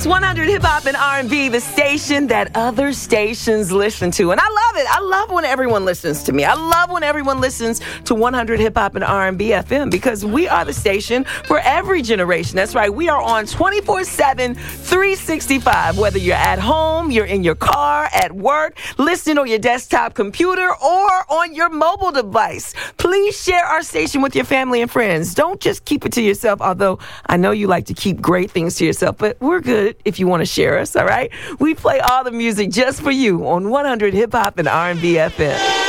100 Hip Hop and R&B, the station that other stations listen to. And I love it. I love when everyone listens to me. I love when everyone listens to 100 Hip Hop and R&B FM because we are the station for every generation. That's right. We are on 24/7, 365. Whether you're at home, you're in your car, at work, listening on your desktop computer, or on your mobile device. Please share our station with your family and friends. Don't just keep it to yourself, although I know you like to keep great things to yourself, but we're good if you want to share us, all right? We play all the music just for you on 100 Hip Hop and R&B FM.